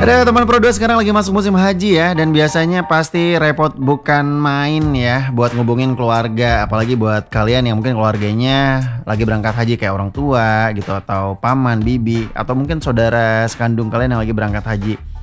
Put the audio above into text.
Ada teman Pro 2 sekarang lagi masuk musim haji ya. Dan biasanya pasti repot bukan main ya buat ngubungin keluarga. Apalagi buat kalian yang mungkin keluarganya lagi berangkat haji kayak orang tua gitu. Atau paman, bibi. Atau mungkin saudara sekandung kalian yang lagi berangkat haji.